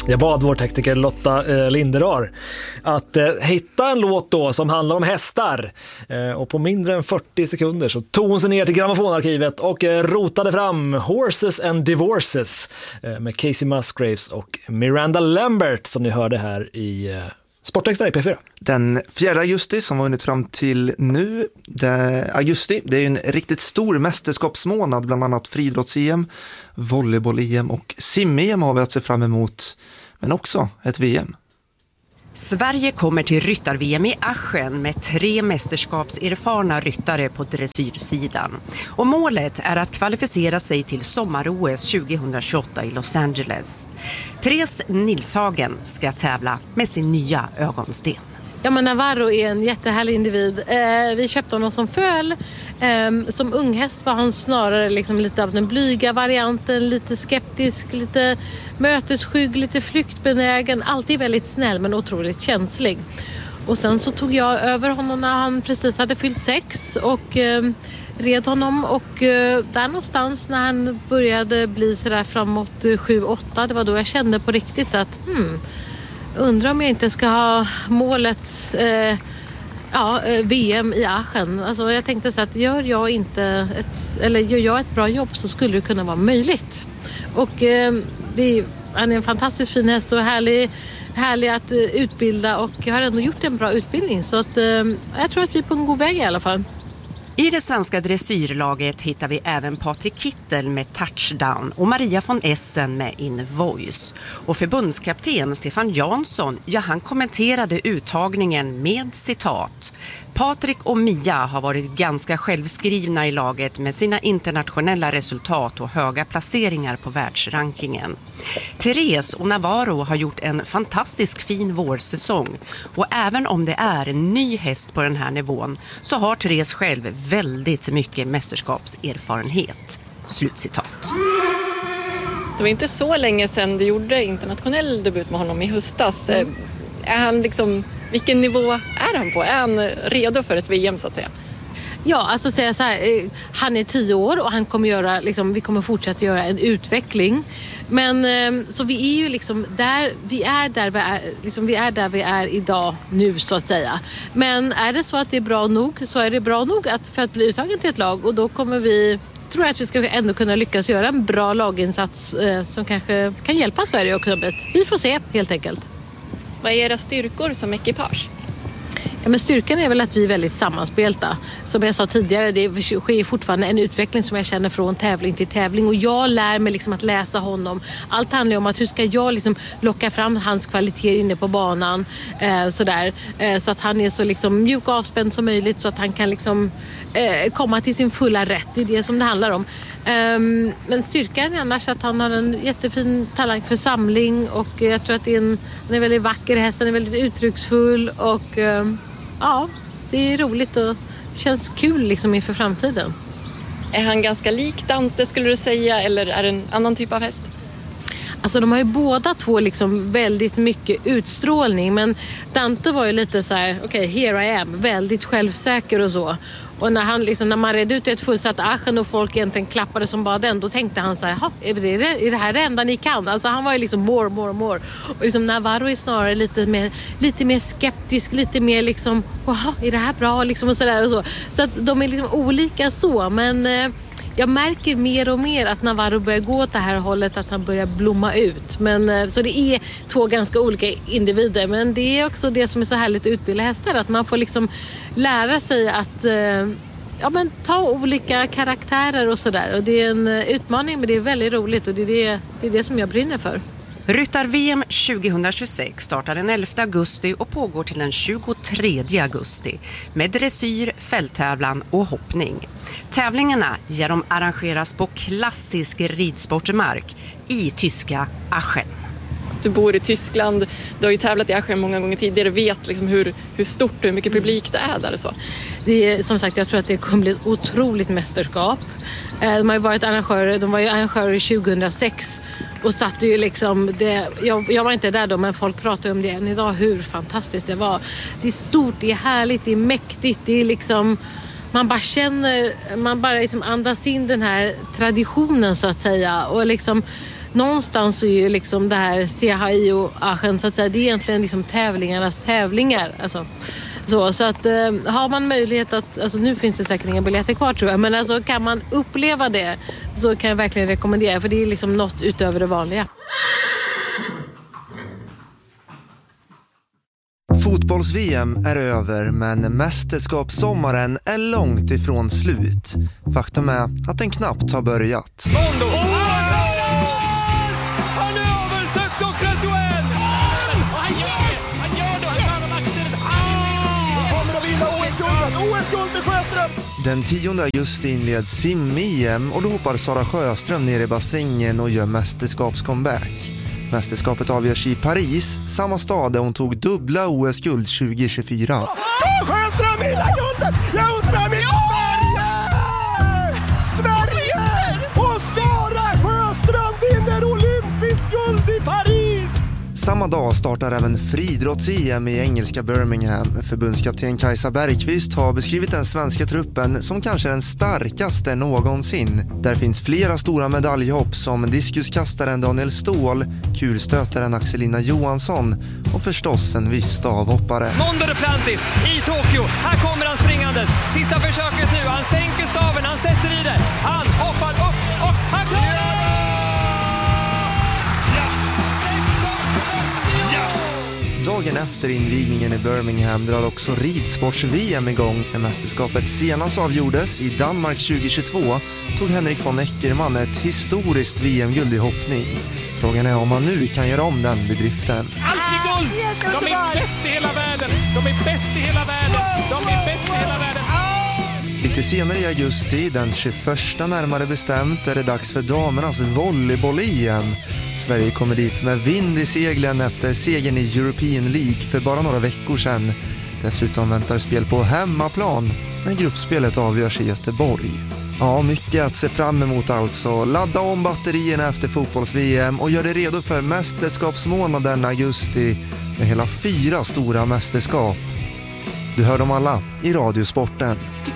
Jag bad vår tekniker Lotta Linderar att hitta en låt då som handlar om hästar. Och på mindre än 40 sekunder så tog hon sig ner till grammofonarkivet och rotade fram Horses and Divorces med Casey Musgraves och Miranda Lambert som ni hörde här i Sportextra i P4. Den 4 augusti som var hunnit fram till nu, augusti, det är ju en riktigt stor mästerskapsmånad, bland annat friidrotts-EM, volleyboll-EM och sim-EM har vi att se fram emot, men också ett VM. Sverige kommer till ryttar-VM i Aschen med 3 mästerskapserfarna ryttare på dressyrsidan. Och målet är att kvalificera sig till sommar-OS 2028 i Los Angeles. Therese Nilshagen ska tävla med sin nya ögonsten. Ja, men Navarro är en jättehärlig individ. Vi köpte honom som föl. Som unghäst var han snarare liksom lite av den blyga varianten, lite skeptisk, lite mötesskygg, lite flyktbenägen, alltid väldigt snäll men otroligt känslig. Och sen så tog jag över honom när han precis hade fyllt 6 och red honom, och där någonstans när han började bli sådär framåt 7-8, det var då jag kände på riktigt att undrar om jag inte ska ha målet VM i Aschen. Alltså jag tänkte så att gör jag ett bra jobb så skulle det kunna vara möjligt. Och han är en fantastiskt fin häst och härlig att utbilda, och jag har ändå gjort en bra utbildning, så att jag tror att vi är på en god väg i alla fall. I det svenska dressyrlaget hittar vi även Patrik Kittel med Touchdown och Maria von Essen med In Voice. Och förbundskapten Stefan Jansson, han kommenterade uttagningen med citat: Patrik och Mia har varit ganska självskrivna i laget med sina internationella resultat och höga placeringar på världsrankingen. Therese och Navarro har gjort en fantastisk fin vårsäsong, och även om det är en ny häst på den här nivån så har Therese själv väldigt mycket mästerskapserfarenhet. Slutcitat. Det var inte så länge sedan du gjorde internationell debut med honom i höstas. Är han vilken nivå är han på? Är han redo för ett VM så att säga? Ja, alltså säga så här, han är 10 år och han kommer göra, vi kommer fortsätta göra en utveckling. Men så vi är ju där vi är vi är idag nu så att säga. Men är det så att det är bra nog, så är det bra nog för att bli uttagen till ett lag, och då kommer tror jag att vi ska ändå kunna lyckas göra en bra laginsats som kanske kan hjälpa Sverige och klubbet. Vi får se helt enkelt. Vad är era styrkor som ekipage? Ja, men styrkan är väl att vi är väldigt sammanspelta. Som jag sa tidigare, det sker fortfarande en utveckling som jag känner från tävling till tävling. Och jag lär mig att läsa honom. Allt handlar om att hur ska jag locka fram hans kvalitet inne på banan. Så att han är så mjuk och avspänd som möjligt. Så att han kan komma till sin fulla rätt. Det är det som det handlar om. Men styrkan är annars att han har en jättefin talang för samling. Och jag tror att han är väldigt vacker häst. Han är väldigt uttrycksfull. Och det är roligt och känns kul inför framtiden. Är han ganska lik Dante skulle du säga, eller är det en annan typ av häst? Alltså de har ju båda två väldigt mycket utstrålning, men Dante var ju lite så här: okej, here I am, väldigt självsäker och så. Och när man red ut ett fullsatt Aschen och folk egentligen klappade som bara den, då tänkte han så här: är det här det enda ni kan? Alltså han var ju more. Och Navarro är snarare lite mer skeptisk, lite mer är det här bra? Och sådär och så. Så att de är olika så, men jag märker mer och mer att Navarro börjar gå åt det här hållet, att han börjar blomma ut. Men, så det är 2 ganska olika individer, men det är också det som är så härligt att utbilda hästar, att man får lära sig att ta olika karaktärer och sådär. Och det är en utmaning, men det är väldigt roligt, och det är det som jag brinner för. Ryttar-VM 2026 startar den 11 augusti och pågår till den 23 augusti med dressyr, fälttävlan och hoppning. Tävlingarna arrangeras på klassisk ridsportmark i tyska Aschen. Du bor i Tyskland, du har ju tävlat i Aschen många gånger tidigare, vet hur stort och hur mycket publik det är där och så. Det är, som sagt, jag tror att det kommer bli ett otroligt mästerskap. De har ju varit arrangörer, de var ju arrangörer 2006 och satt ju jag var inte där då, men folk pratar om det än idag, hur fantastiskt det var. Det är stort, det är härligt, det är mäktigt, det är man bara känner, man bara andas in den här traditionen så att säga, och någonstans är ju liksom det här CHI och Aachen, så att säga, det är egentligen liksom tävlingarnas tävlingar. Alltså, så att har man möjlighet att, alltså nu finns det säkert inga biljetter kvar tror jag, men alltså kan man uppleva det så kan jag verkligen rekommendera, för det är liksom något utöver det vanliga. Fotbolls-VM är över, men mästerskapssommaren är långt ifrån slut. Faktum är att den knappt har börjat. Han är över 6:31! Han gör det! Han tar maxtiden! Kommer att vinna OS-guldet! OS-guld med Sjöström! Den 10 augusti inleds sim-EM och då hoppar Sara Sjöström ner i bassängen och gör mästerskapscomeback. Mästerskapet avgörs i Paris, samma stad där hon tog dubbla OS-guld 2024. Sjöström hela guldet! Jag undrar med Sverige! Sverige! Och Sara Sjöström vinner olympiskt guld i Paris! Samma dag startar även friidrotts-EM i engelska Birmingham. Förbundskapten Kajsa Bergqvist har beskrivit den svenska truppen som kanske den starkaste någonsin. Där finns flera stora medaljhopp som diskuskastaren Daniel Ståhl, kulstötaren Axelina Johansson och förstås en viss stavhoppare. Mondo Duplantis i Tokyo. Här kommer han springandes. Sista försöket nu. Han sänker staven, han sätter i det. Han hoppar upp och han klarar! Dagen efter invigningen i Birmingham drar också ridsports-VM igång. När mästerskapet senast avgjordes i Danmark 2022 tog Henrik von Eckermann ett historiskt VM-guld i hoppning. Frågan är om han nu kan göra om den bedriften. Alltid guld! De är bäst i hela världen! De är bäst i hela världen! De är bäst i hela världen! Lite senare i augusti, den 21 närmare bestämt, är det dags för damernas volleyboll-EM. Sverige kommer dit med vind i seglen efter segern i European League för bara några veckor sedan. Dessutom väntar spel på hemmaplan när gruppspelet avgörs i Göteborg. Ja, mycket att se fram emot alltså. Ladda om batterierna efter fotbolls-VM och gör det redo för mästerskapsmånaden augusti med hela 4 stora mästerskap. Du hör dem alla i Radiosporten.